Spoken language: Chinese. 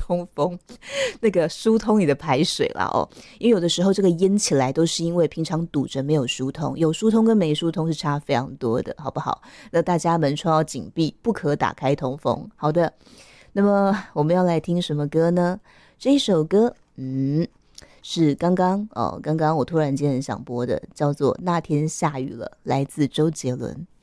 通风，那个疏通你的排水啦哦。因为有的时候这个淹起来都是因为平常堵着没有疏通，有疏通跟没疏通是差非常多的，好不好？那大家门窗要紧闭，不可打开通风。好的，那么我们要来听什么歌呢？这一首歌，是刚刚我突然间很想播的，叫做《那天下雨了》，来自周杰伦。